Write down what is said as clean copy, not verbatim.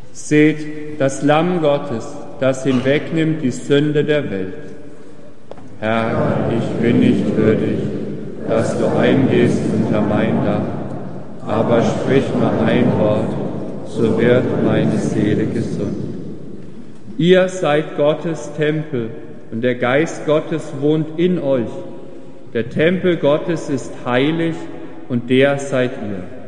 Seht, das Lamm Gottes, das hinwegnimmt die Sünde der Welt. Herr, ich bin nicht würdig, dass du eingehst unter mein Dach, aber sprich nur ein Wort, so wird meine Seele gesund. Ihr seid Gottes Tempel und der Geist Gottes wohnt in euch. Der Tempel Gottes ist heilig und der seid ihr.